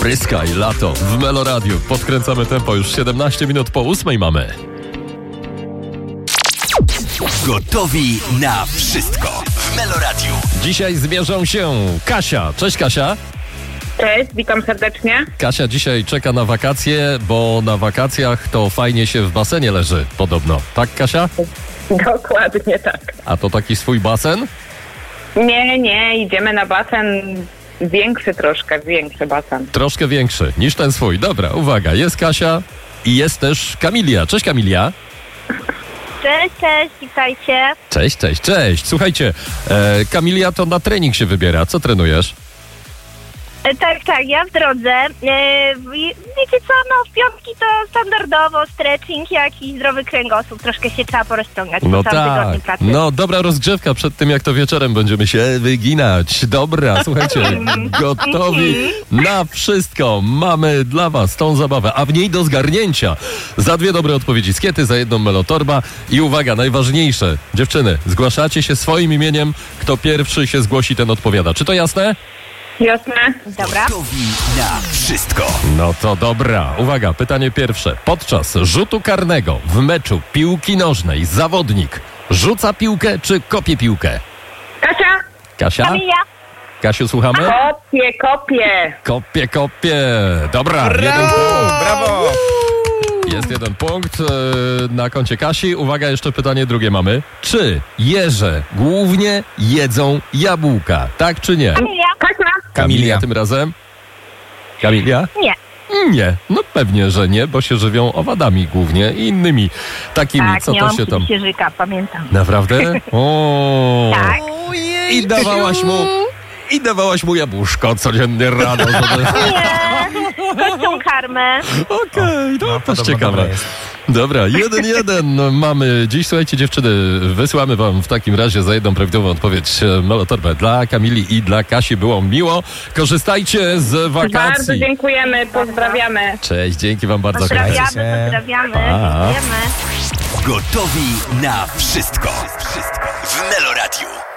Pryskaj, lato w Meloradiu. Podkręcamy tempo, już 17 minut po 8 mamy. Gotowi na wszystko w Meloradiu. Dzisiaj zmierzą się Kasia. Cześć Kasia. Cześć, witam serdecznie. Kasia dzisiaj czeka na wakacje, bo na wakacjach to fajnie się w basenie leży podobno. Tak Kasia? Dokładnie tak. A to taki swój basen? Nie, idziemy na basen większy basen. Troszkę większy niż ten swój. Dobra, uwaga, jest Kasia i jest też Kamilia. Cześć Kamilia. Cześć, witajcie. Cześć. Słuchajcie, Kamilia to na trening się wybiera. Co trenujesz? Tak, ja w drodze. Wiecie co, w piątki to standardowo stretching, jakiś zdrowy kręgosłup. Troszkę się trzeba porozciągać po całym tygodniu pracy. No dobra rozgrzewka przed tym, jak to wieczorem będziemy się wyginać. Dobra, słuchajcie, gotowi na wszystko. Mamy dla was tą zabawę, a w niej do zgarnięcia za 2 dobre odpowiedzi skiety, za 1 melotorba i uwaga, najważniejsze, dziewczyny, zgłaszacie się swoim imieniem, kto pierwszy się zgłosi, ten odpowiada. Czy to jasne? Jasne? Dobra. Gotowi na wszystko. No to dobra. Uwaga, pytanie pierwsze. Podczas rzutu karnego w meczu piłki nożnej zawodnik rzuca piłkę czy kopie piłkę? Kasia? Kamilia. Kasiu, słuchamy? Kopię. Kopie. Dobra, 1 punkt. Brawo! Jest 1 punkt na koncie Kasi. Uwaga, jeszcze pytanie drugie mamy. Czy jeże głównie jedzą jabłka? Tak czy nie? Kamilia. Kamilia tym razem? Kamilia? Nie. Nie, no pewnie, że nie, bo się żywią owadami głównie i innymi takimi, Tak, co nie to mam się tam... księżyka, pamiętam. Naprawdę? O. Tak. I dawałaś mu jabłuszko codziennie rano, żeby... Nie. Kością karmę. Okej, no też podobno ciekawe. dobre jest. Dobra, 1-1 mamy dziś. Słuchajcie dziewczyny, wysyłamy wam w takim razie za 1 prawidłową odpowiedź melotorbę dla Kamili i dla Kasi. Było miło. Korzystajcie z Bardzo wakacji. dziękujemy, pozdrawiamy. Cześć, dzięki wam bardzo. Pozdrawiamy. Pa. Dziękujemy. Gotowi na wszystko w Meloradiu.